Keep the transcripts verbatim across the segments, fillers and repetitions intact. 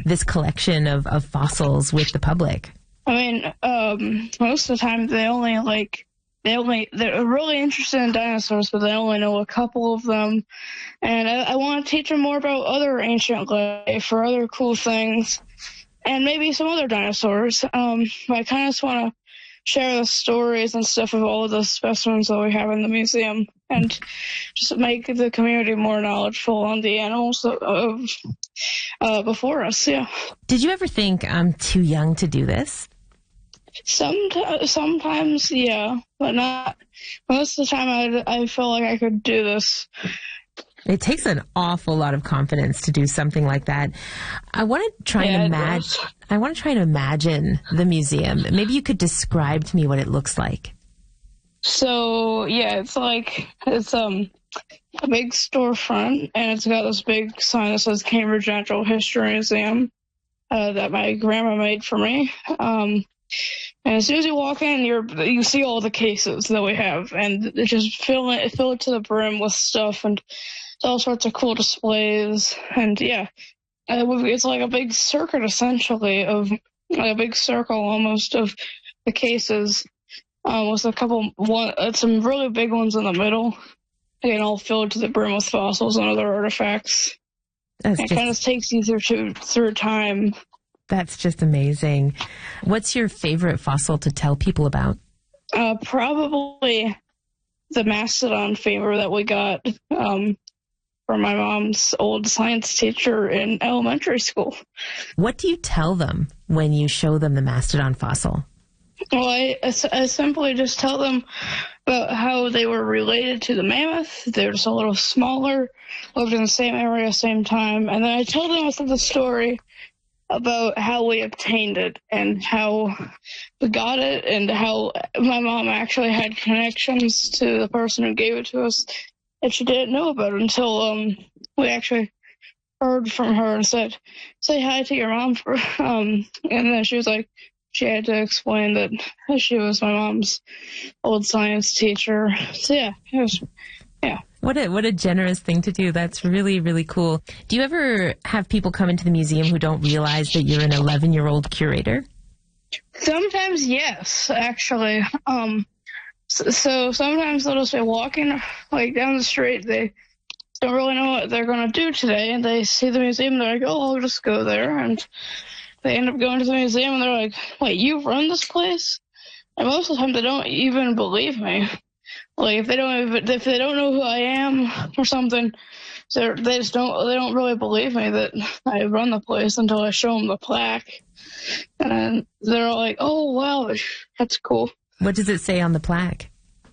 this collection of, of fossils with the public? I mean, um, most of the time they only like, they only, they're really interested in dinosaurs, but they only know a couple of them. And I, I want to teach them more about other ancient life or other cool things and maybe some other dinosaurs. Um, I kind of just want to share the stories and stuff of all of the specimens that we have in the museum and just make the community more knowledgeable on the animals of, uh, before us. Yeah. Did you ever think I'm too young to do this? Sometimes, sometimes, yeah, but not most of the time. I, I feel like I could do this. It takes an awful lot of confidence to do something like that. I want to try Yeah, and it imagine. does. I want to try and imagine the museum. Maybe you could describe to me what it looks like. So yeah, it's like it's um a big storefront, and it's got this big sign that says Cambridge Natural History Museum uh, that my grandma made for me. Um, and as soon as you walk in, you're you see all the cases that we have, and it just fill it fill it to the brim with stuff and all sorts of cool displays. And yeah, uh, it's like a big circuit essentially of like a big circle almost of the cases. Um, with a couple, one, uh, some really big ones in the middle, again, all filled to the brim with fossils and other artifacts. That's It just, kind of takes you through to, through time. that's just amazing. What's your favorite fossil to tell people about? Uh, probably the mastodon femur that we got um, from my mom's old science teacher in elementary school. What do you tell them when you show them the mastodon fossil? Well, I, I simply just tell them about how they were related to the mammoth. They were just a little smaller, lived in the same area, same time. And then I tell them the story about how we obtained it and how we got it and how my mom actually had connections to the person who gave it to us that she didn't know about until um, we actually heard from her and said, say hi to your mom. For, um, and then she was like, she had to explain that she was my mom's old science teacher. So yeah, it was, yeah. What a what a generous thing to do. That's really, really cool. Do you ever have people come into the museum who don't realize that you're an eleven-year-old curator? Sometimes, yes, actually. Um, so, so sometimes they'll just be walking like down the street. They don't really know what they're going to do today, and they see the museum. They're like, "Oh, I'll just go there." And they end up going to the museum, and they're like, "Wait, you run this place?" And most of the time, they don't even believe me. Like if they don't even, if they don't know who I am or something, they they just don't they don't really believe me that I run the place until I show them the plaque, and they're all like, "Oh wow, that's cool." What does it say on the plaque?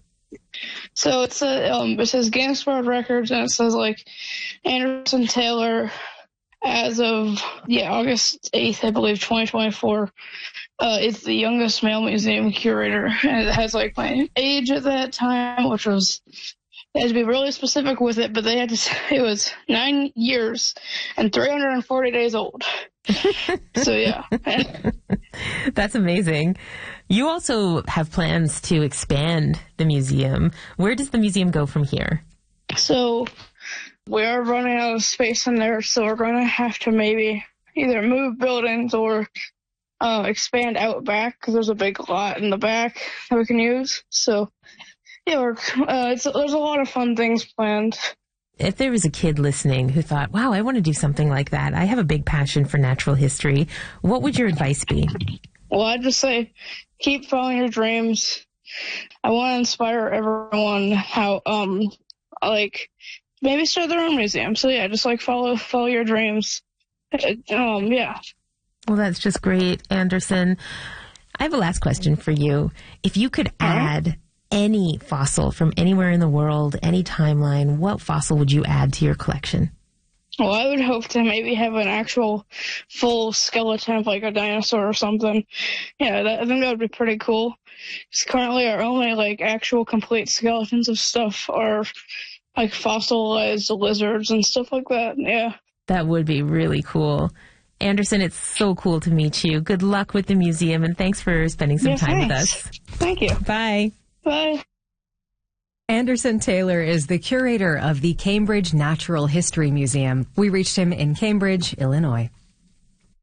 So it's a um, it says Guinness World Records, and it says like Anderson Taylor, as of yeah August eighth, I believe, twenty twenty-four. Uh, it's the youngest male museum curator, and it has like my age at that time, which was, they had to be really specific with it, but they had to say it was nine years and three hundred forty days old. So yeah. That's amazing. You also have plans to expand the museum. Where does the museum go from here? So we are running out of space in there, so we're going to have to maybe either move buildings or Uh, expand out back because there's a big lot in the back that we can use. So, yeah, we're, uh, it's, there's a lot of fun things planned. If there was a kid listening who thought, wow, I want to do something like that, I have a big passion for natural history, what would your advice be? Well, I'd just say keep following your dreams. I want to inspire everyone how, um, like, maybe start their own museum. So, yeah, just, like, follow follow your dreams. Um, yeah. Well, that's just great, Anderson. I have a last question for you. If you could add any fossil from anywhere in the world, any timeline, what fossil would you add to your collection? Well, I would hope to maybe have an actual full skeleton of like a dinosaur or something. Yeah, that, I think that would be pretty cool. Because currently our only like actual complete skeletons of stuff are like fossilized lizards and stuff like that. Yeah. That would be really cool. Anderson, it's so cool to meet you. Good luck with the museum, and thanks for spending some Yeah, time thanks. with us. Thank you. Bye. Bye. Anderson Taylor is the curator of the Cambridge Natural History Museum. We reached him in Cambridge, Illinois.